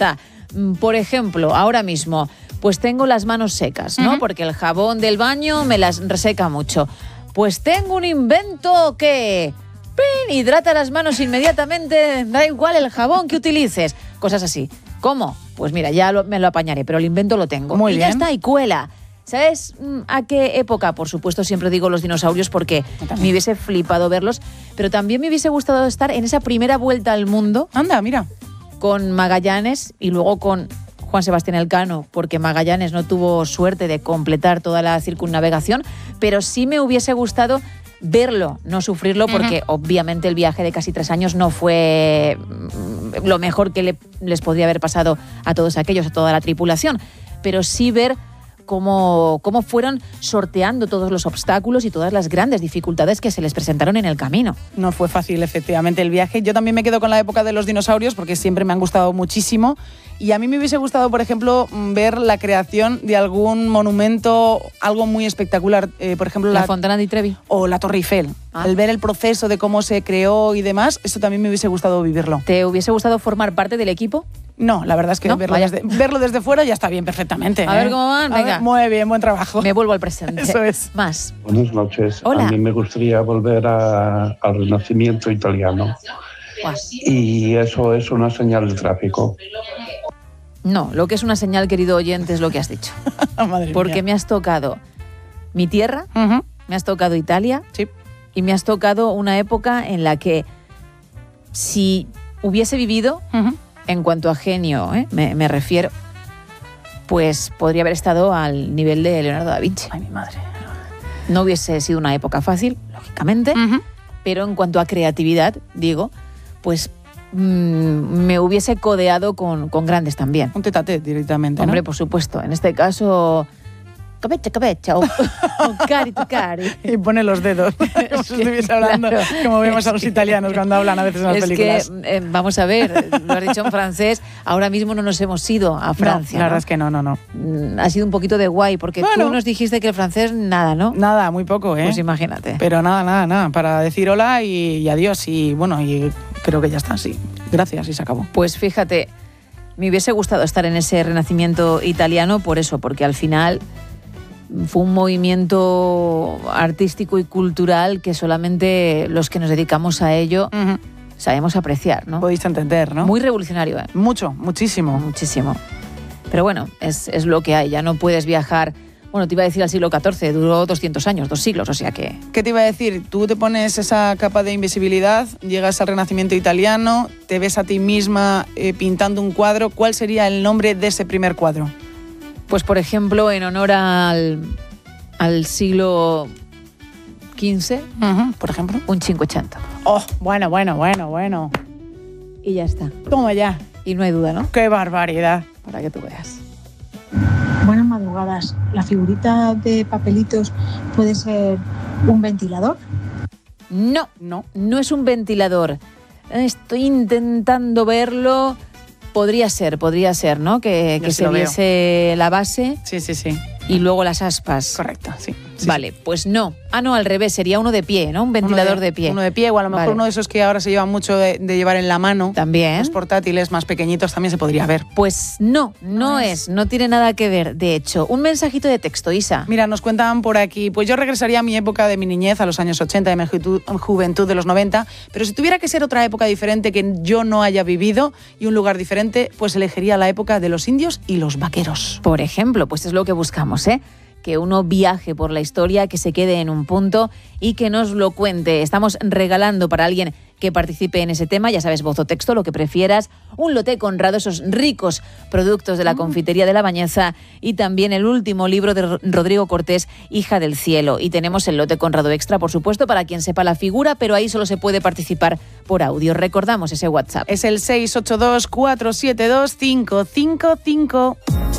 está. Por ejemplo, ahora mismo, pues tengo las manos secas, ¿no? Porque el jabón del baño me las reseca mucho. Pues tengo un invento que hidrata las manos inmediatamente, da igual el jabón que utilices. Cosas así. ¿Cómo? Pues mira, me lo apañaré, pero el invento lo tengo. Muy bien. Ya está, y cuela. ¿Sabes a qué época? Por supuesto, siempre digo los dinosaurios porque me hubiese flipado verlos, pero también me hubiese gustado estar en esa primera vuelta al mundo. Anda, mira. Con Magallanes y luego con Juan Sebastián Elcano, porque Magallanes no tuvo suerte de completar toda la circunnavegación, pero sí me hubiese gustado verlo, no sufrirlo, porque obviamente el viaje de casi 3 años no fue lo mejor que les podría haber pasado a todos aquellos, a toda la tripulación, pero sí ver cómo fueron sorteando todos los obstáculos y todas las grandes dificultades que se les presentaron en el camino. No fue fácil, efectivamente, el viaje. Yo también me quedo con la época de los dinosaurios porque siempre me han gustado muchísimo. Y a mí me hubiese gustado, por ejemplo, ver la creación de algún monumento, algo muy espectacular. Por ejemplo, la Fontana di Trevi. O la Torre Eiffel. El ver el proceso de cómo se creó y demás, eso también me hubiese gustado vivirlo. ¿Te hubiese gustado formar parte del equipo? No, la verdad es que ¿No? verlo desde fuera ya está bien perfectamente. A ver cómo van, venga. Muy bien, buen trabajo. Me vuelvo al presente. Eso es. Más. Buenas noches. Hola. A mí me gustaría volver al Renacimiento italiano. Y eso es una señal de tráfico. No, lo que es una señal, querido oyente, es lo que has dicho. Madre Porque mía. me has tocado mi tierra, me has tocado Italia, sí, y me has tocado una época en la que si hubiese vivido, en cuanto a genio, me refiero, pues podría haber estado al nivel de Leonardo da Vinci. Ay, mi madre. No hubiese sido una época fácil, lógicamente, pero en cuanto a creatividad, digo, pues me hubiese codeado con grandes también. Un tete-a-tete directamente, Hombre, ¿no? por supuesto. En este caso, cabeza, o cari to cari. Y pone los dedos. Si estuviese hablando como vemos a los italianos cuando hablan a veces en las películas. Que, vamos a ver, lo has dicho en francés, ahora mismo no nos hemos ido a Francia. No, la verdad es que no. Ha sido un poquito de guay, porque tú nos dijiste que el francés nada, ¿no? Nada, muy poco, ¿eh? Pues imagínate. Pero nada, para decir hola y adiós. Y bueno, y creo que ya está, sí. Gracias, y se acabó. Pues fíjate, me hubiese gustado estar en ese Renacimiento italiano por eso, porque al final fue un movimiento artístico y cultural que solamente los que nos dedicamos a ello sabemos apreciar, ¿no? Podéis entender, ¿no? Muy revolucionario, ¿eh? Mucho, muchísimo. Muchísimo. Pero bueno, es lo que hay, ya no puedes viajar. Bueno, te iba a decir al siglo XIV, duró 200 años, 2 siglos, o sea que... ¿Qué te iba a decir? Tú te pones esa capa de invisibilidad, llegas al Renacimiento italiano, te ves a ti misma pintando un cuadro. ¿Cuál sería el nombre de ese primer cuadro? Pues, por ejemplo, en honor al siglo XV, por ejemplo. Un 580. Oh, bueno. Y ya está. Toma ya. Y no hay duda, ¿no? ¡Qué barbaridad! Para que tú veas. Buenas madrugadas. ¿La figurita de papelitos puede ser un ventilador? No es un ventilador. Estoy intentando verlo. Podría ser, ¿no? Que se viese la base. Sí. Y luego las aspas. Correcto, sí. Vale, pues no. No, al revés, sería uno de pie, ¿no? Un ventilador de pie. Uno de pie, o a lo mejor uno de esos que ahora se llevan mucho de llevar en la mano. También. Los portátiles más pequeñitos también se podría ver. Pues no tiene nada que ver, de hecho. Un mensajito de texto, Isa. Mira, nos cuentan por aquí, pues yo regresaría a mi época de mi niñez, a los años 80, de mi juventud de los 90, pero si tuviera que ser otra época diferente que yo no haya vivido y un lugar diferente, pues elegiría la época de los indios y los vaqueros. Por ejemplo, pues es lo que buscamos, ¿eh? Que uno viaje por la historia, que se quede en un punto y que nos lo cuente. Estamos regalando para alguien que participe en ese tema, ya sabes, voz o texto, lo que prefieras, un lote Conrado, esos ricos productos de la confitería de La Bañeza, y también el último libro de Rodrigo Cortés, Hija del Cielo. Y tenemos el lote Conrado extra, por supuesto, para quien sepa la figura, pero ahí solo se puede participar por audio. Recordamos ese WhatsApp. Es el 682 472 555.